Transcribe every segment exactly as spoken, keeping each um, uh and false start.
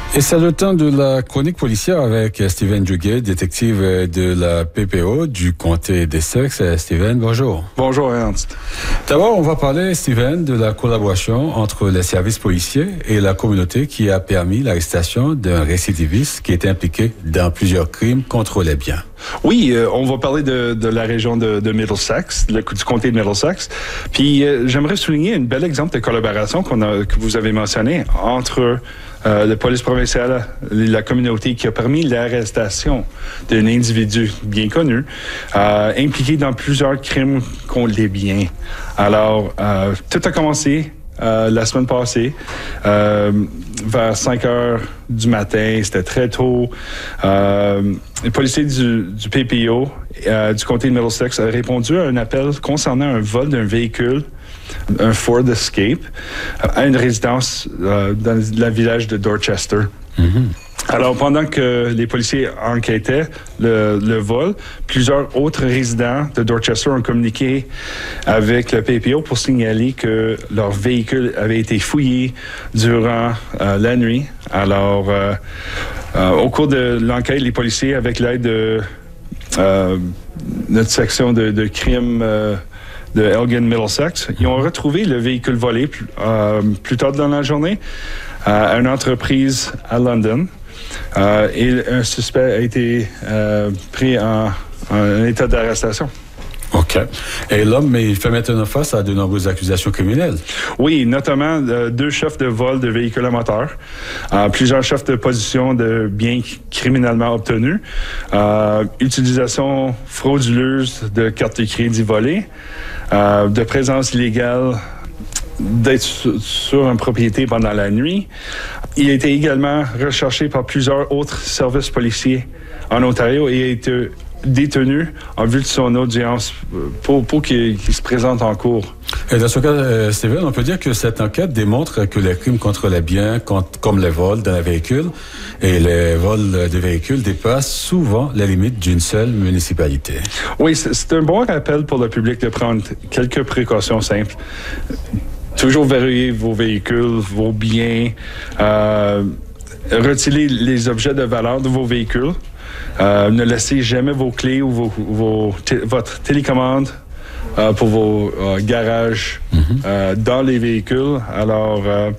Et c'est le temps de la chronique policière avec Steven Duguay, détective de la P P O du comté d'Essex. Steven, bonjour. Bonjour, Ernst. D'abord, on va parler, Steven, de la collaboration entre les services policiers et la communauté qui a permis l'arrestation d'un récidiviste qui était impliqué dans plusieurs crimes contre les biens. Oui, euh, on va parler de, de la région de, de Middlesex, le, du comté de Middlesex. Puis, euh, j'aimerais souligner un bel exemple de collaboration qu'on a, que vous avez mentionné entre euh, la police provinciale et la communauté qui a permis l'arrestation d'un individu bien connu, euh, impliqué dans plusieurs crimes contre les biens. Alors, euh, tout a commencé Euh, la semaine passée, euh, vers cinq heures du matin, c'était très tôt. Euh, les policiers du, du P P O euh, du comté de Middlesex ont répondu à un appel concernant un vol d'un véhicule, un Ford Escape, à une résidence euh, dans le village de Dorchester. Mm-hmm. Alors, pendant que les policiers enquêtaient le, le vol, plusieurs autres résidents de Dorchester ont communiqué avec le P P O pour signaler que leur véhicule avait été fouillé durant euh, la nuit. Alors, euh, euh, au cours de l'enquête, les policiers, avec l'aide de euh, notre section de, de crimes euh, de Elgin Middlesex, ils ont retrouvé le véhicule volé plus, euh, plus tard dans la journée à une entreprise à London. Euh, et un suspect a été euh, pris en, en état d'arrestation. OK. Et l'homme, il fait maintenant face à de nombreuses accusations criminelles. Oui, notamment euh, deux chefs de vol de véhicules à moteur, euh, plusieurs chefs de position de biens criminellement obtenus, euh, utilisation frauduleuse de cartes de crédit volées, euh, de présence illégale d'être sur une propriété pendant la nuit. Il a été également recherché par plusieurs autres services policiers en Ontario et a été détenu en vue de son audience pour, pour qu'il, qu'il se présente en cours. Et dans ce cas, euh, Steven, on peut dire que cette enquête démontre que les crimes contre les biens, contre, comme les vols d'un véhicule et les vols de véhicules, dépassent souvent les limites d'une seule municipalité. Oui, c'est, c'est un bon rappel pour le public de prendre quelques précautions simples. Toujours verrouiller vos véhicules, vos biens, euh, retirer les objets de valeur de vos véhicules. Euh, ne laissez jamais vos clés ou vos, vos t- votre télécommande euh, pour vos euh, garages mm-hmm. euh, dans les véhicules. Alors, euh,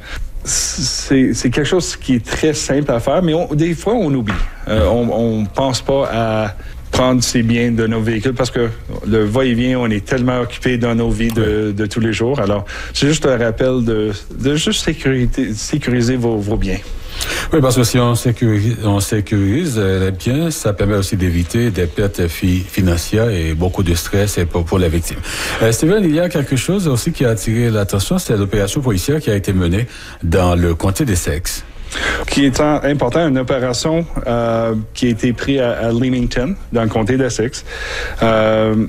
c'est, c'est quelque chose qui est très simple à faire, mais on, des fois, on oublie. Euh, on ne pense pas à prendre ses biens de nos véhicules parce que le va-et-vient, on est tellement occupé dans nos vies de, de tous les jours. Alors, c'est juste un rappel de, de juste sécurité, sécuriser vos, vos biens. Oui, parce que si on sécurise, on sécurise les biens, ça permet aussi d'éviter des pertes fi- financières et beaucoup de stress pour, pour les victimes. Euh, Steven, il y a quelque chose aussi qui a attiré l'attention, c'est l'opération policière qui a été menée dans le comté d'Essex. Qui est important, une opération euh, qui a été prise à, à Leamington, dans le comté d'Essex. Euh,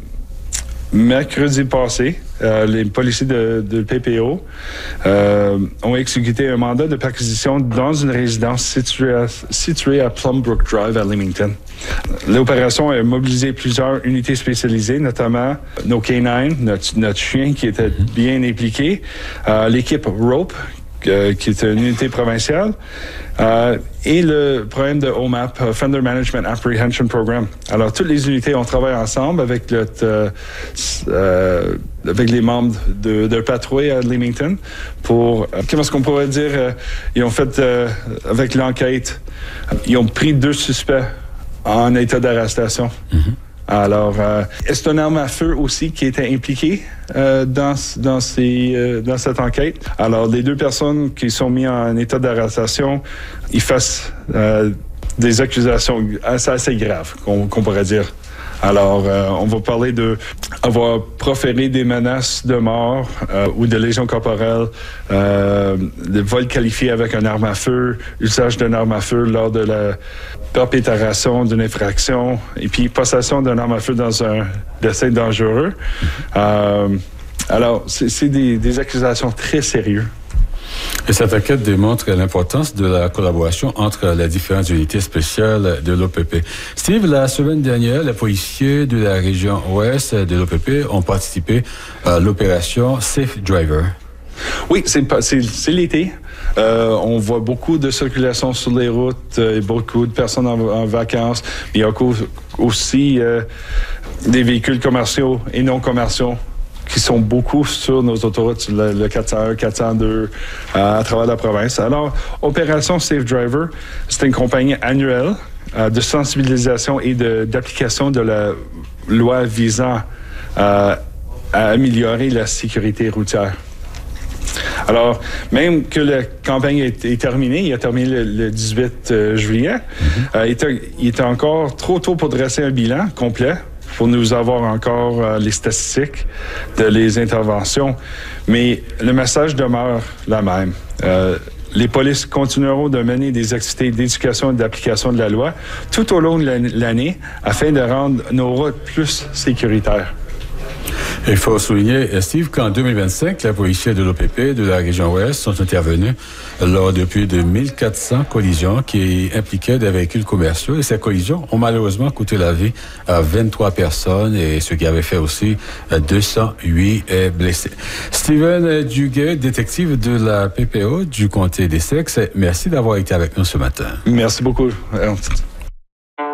mercredi passé, euh, les policiers de, de P P O euh, ont exécuté un mandat de perquisition dans une résidence située à, située à Plumbrook Drive à Leamington. L'opération a mobilisé plusieurs unités spécialisées, notamment nos canines, notre, notre chien qui était bien impliqué, euh, l'équipe Rope, Euh, qui est une unité provinciale, euh, et le programme de O M A P, Offender Management Apprehension Program. Alors, toutes les unités ont travaillé ensemble avec, le, euh, euh, avec les membres de, de patrouille à Leamington pour, euh, comment est-ce qu'on pourrait dire, euh, ils ont fait, euh, avec l'enquête, ils ont pris deux suspects en état d'arrestation. Mm-hmm. Alors, euh, c'est une arme à feu aussi qui était impliquée euh, dans, dans, ces, euh, dans cette enquête. Alors, les deux personnes qui sont mises en état d'arrestation, ils fassent euh, des accusations assez, assez graves, qu'on, qu'on pourrait dire. Alors, euh, on va parler de avoir proféré des menaces de mort euh, ou de lésions corporelles, euh, de vol qualifié avec une arme à feu, usage d'une arme à feu lors de la perpétration d'une infraction, et puis possession d'une arme à feu dans un dessin dangereux. Euh, alors, c'est, c'est des, des accusations très sérieuses. Et cette enquête démontre l'importance de la collaboration entre les différentes unités spéciales de l'O P P. Steve, la semaine dernière, les policiers de la région ouest de l'O P P ont participé à l'opération Safe Driver. Oui, c'est, c'est, c'est l'été. Euh, on voit beaucoup de circulation sur les routes, euh, beaucoup de personnes en, en vacances. Il y a aussi euh, des véhicules commerciaux et non commerciaux qui sont beaucoup sur nos autoroutes, le, le quatre cent un, quatre cent deux, euh, à travers la province. Alors, Opération Safe Driver, c'est une compagnie annuelle euh, de sensibilisation et de, d'application de la loi visant euh, à améliorer la sécurité routière. Alors, même que la campagne est, est terminée, il a terminé le, le dix-huit euh, juillet, mm-hmm. euh, il, était, il était encore trop tôt pour dresser un bilan complet, pour nous avoir encore euh, les statistiques de les interventions. Mais le message demeure la même. Euh, les polices continueront de mener des activités d'éducation et d'application de la loi tout au long de l'année afin de rendre nos routes plus sécuritaires. Il faut souligner, Steve, qu'en deux mille vingt-cinq, les policiers de l'O P P de la région ouest sont intervenus lors de plus de mille quatre cents collisions qui impliquaient des véhicules commerciaux. Et ces collisions ont malheureusement coûté la vie à vingt-trois personnes et ce qui avait fait aussi deux cent huit blessés. Steven Duguay, détective de la P P O du comté d'Essex, merci d'avoir été avec nous ce matin. Merci beaucoup.